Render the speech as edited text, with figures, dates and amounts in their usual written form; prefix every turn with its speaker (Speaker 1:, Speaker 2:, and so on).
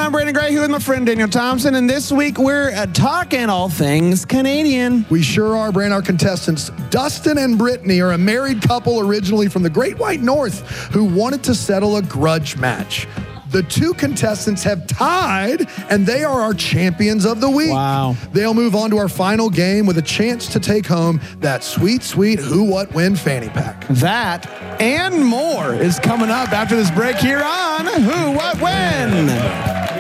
Speaker 1: I'm Brandon Gray here with my friend Daniel Thompson, and this week we're talking all things Canadian.
Speaker 2: We sure are, Brand. Our contestants, Dustin and Brittany, are a married couple originally from the Great White North who wanted to settle a grudge match. The two contestants have tied, and they are our champions of the week.
Speaker 1: Wow.
Speaker 2: They'll move on to our final game with a chance to take home that sweet, sweet Who What When fanny pack.
Speaker 1: That and more is coming up after this break here on Who What When.